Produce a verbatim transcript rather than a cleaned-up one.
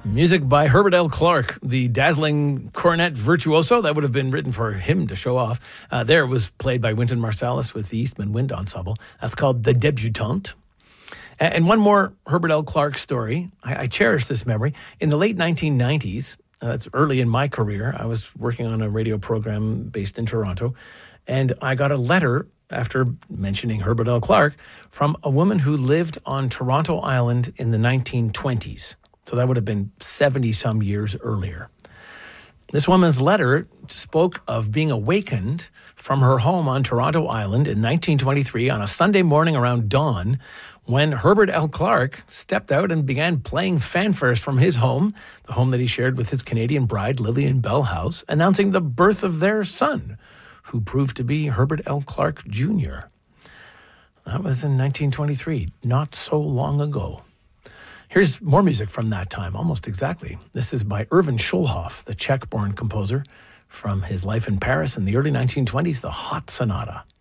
Music by Herbert L. Clark, the dazzling cornet virtuoso. That would have been written for him to show off. Uh, there it was played by Wynton Marsalis with the Eastman Wind Ensemble. That's called The Debutante. And one more Herbert L. Clark story. I, I cherish this memory. In the late nineteen nineties, uh, that's early in my career, I was working on a radio program based in Toronto, and I got a letter after mentioning Herbert L. Clark from a woman who lived on Toronto Island in the nineteen twenties. So that would have been seventy-some years earlier. This woman's letter spoke of being awakened from her home on Toronto Island in nineteen twenty-three on a Sunday morning around dawn when Herbert L. Clark stepped out and began playing fanfares from his home, the home that he shared with his Canadian bride, Lillian Bell House, announcing the birth of their son, who proved to be Herbert L. Clark Junior That was in nineteen twenty-three, not so long ago. Here's more music from that time, almost exactly. This is by Erwin Schulhoff, the Czech-born composer, from his life in Paris in the early nineteen twenties, the Hot Sonata.